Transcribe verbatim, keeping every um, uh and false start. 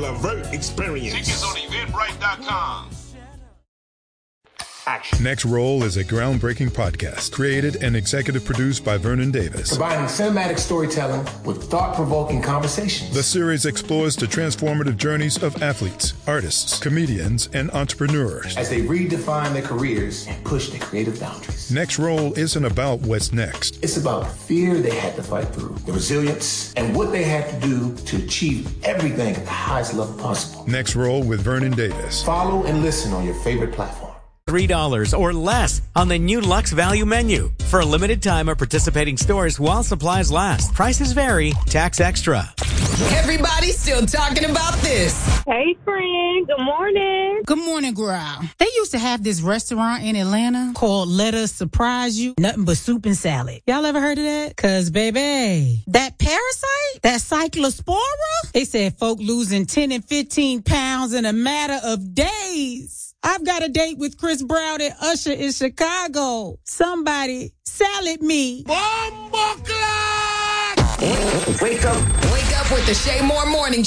Levert experience. Tickets on eventbrite dot com. Action. Next Roll is a groundbreaking podcast created and executive produced by Vernon Davis. Combining cinematic storytelling with thought-provoking conversations. The series explores the transformative journeys of athletes, artists, comedians, and entrepreneurs as they redefine their careers and push their creative boundaries. Next Roll isn't about what's next. It's about the fear they had to fight through, the resilience, and what they had to do to achieve everything at the highest level possible. Next Roll with Vernon Davis. Follow and listen on your favorite platform. three dollars or less on the new Lux Value Menu for a limited time at participating stores while supplies last. Prices vary. Tax extra. Everybody's still talking about this. Hey, friend. Good morning. Good morning, girl. They used to have this restaurant in Atlanta called Let Us Surprise You. Nothing but soup and salad. Y'all ever heard of that? Cause, baby, that parasite, that cyclospora, they said folk losing ten and fifteen pounds in a matter of days. I've got a date with Chris Brown and Usher in Chicago. Somebody salad me. Wake up. Wake up with the Shay Moore Morning